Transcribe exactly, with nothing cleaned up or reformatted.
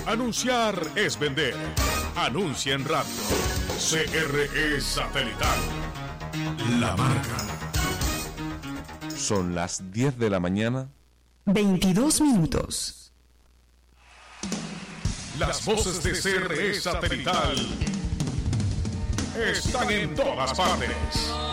Anunciar es vender. Anuncia en radio. C R E Satelital. La marca. Son las diez de la mañana. veintidós minutos. Las voces de C R E Satelital están en todas partes.